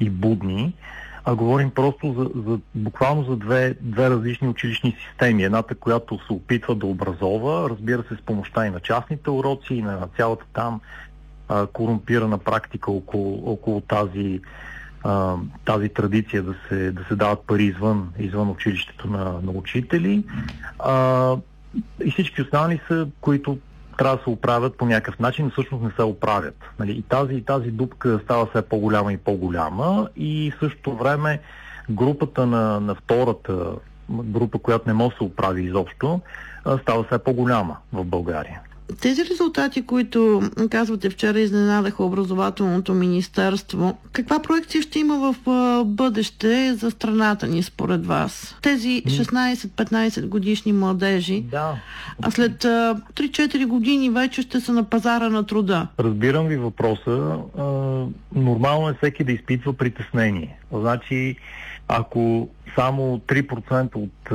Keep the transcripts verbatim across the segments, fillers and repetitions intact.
и будни, а говорим просто за, за буквално за две, две различни училищни системи. Едната, която се опитва да образова, разбира се, с помощта и на частните уроци, и на цялата там а, корумпирана практика около, около тази, а, тази традиция да се, да се дават пари извън, извън училището на, на учители. А, и всички останали са, които трябва да се оправят по някакъв начин, но всъщност не се оправят. Нали? И тази, тази дупка става все по-голяма и по-голяма и в същото време групата на, на втората група, която не може да се оправи изобщо, става все по-голяма в България. Тези резултати, които казвате вчера, изненадаха образователното министерство. Каква проекция ще има в бъдеще за страната ни според вас? Тези шестнайсет-петнайсет годишни младежи, да. А след три-четири години вече ще са на пазара на труда. Разбирам ви въпроса. Нормално е всеки да изпитва притеснение. Значи, ако само три процента от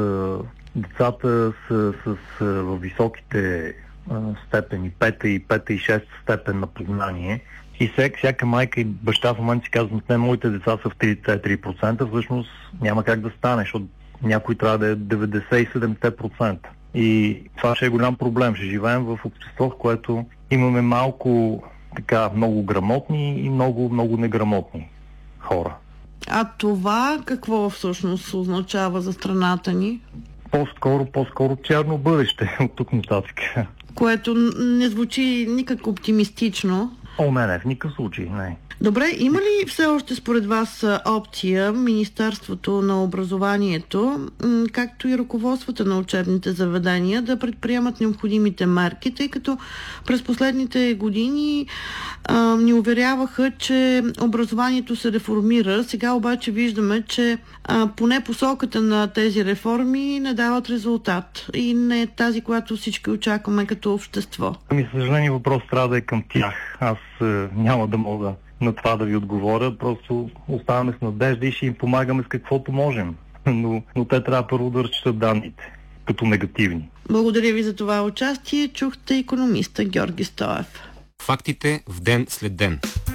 децата са с във високите степени, пета и пета и шеста степен на познание. И всяка, всяка майка и баща в момента си казват, не, моите деца са в три процента, всъщност няма как да стане, защото някой трябва да е деветдесет и седем процента. И това ще е голям проблем. Ще живеем в общество, в което имаме малко така много грамотни и много, много неграмотни хора. А това какво всъщност означава за страната ни? По-скоро, по-скоро черно бъдеще от тук нататък. Което не звучи никак оптимистично. О, не, не, в никакъв случай, не. Добре, има ли все още според вас опция Министерството на образованието, както и ръководствата на учебните заведения, да предприемат необходимите мерки, тъй като през последните години а, ни уверяваха, че образованието се реформира. Сега обаче виждаме, че а, поне посоката на тези реформи не дават резултат и не е тази, която всички очакваме като общество. Ами, съжаление, въпрос трябва да е към тях. Аз е, няма да мога на това да ви отговоря, просто оставаме с надежда и ще им помагаме с каквото можем. Но, но те трябва първо да разчитат данните като негативни. Благодаря ви за това участие. Чухте икономиста Георги Стоев. Фактите в ден след ден.